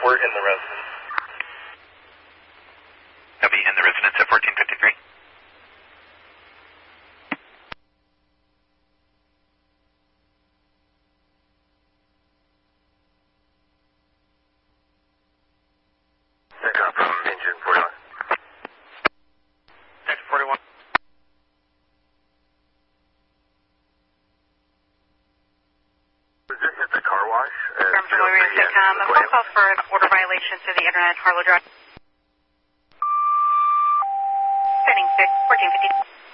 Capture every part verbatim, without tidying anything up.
we're in the residence. Copy, in the residence at fourteen fifty-three. Pickup from engine forty-one. Engine forty-one. Does this hit the car wash? From Familiar Sitcom, a phone call for an order violation to the Internet Harlow Drive. Setting six, fourteen fifty.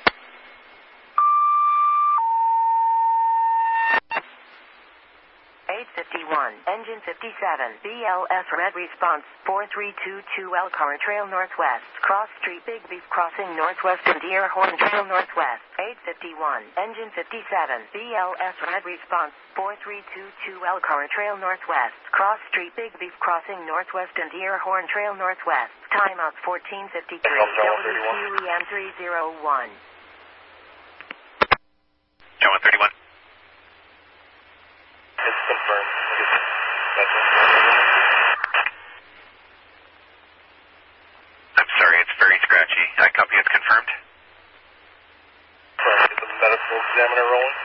eight fifty-one, engine fifty-seven, B L S red response, four three two two L Car Trail Northwest, Cross Street Big Beef Crossing Northwest and Deerhorn Trail Northwest, eight fifty-one, engine fifty-seven, B L S red response, four three two two L Car Trail Northwest, Cross Street Big Beef Crossing Northwest and Deerhorn Trail Northwest, timeout fourteen fifty-three, W Q E M three oh one. John one thirty-one. It's confirmed. I'm sorry, it's very scratchy. I copy it's confirmed. Get the medical examiner rolling.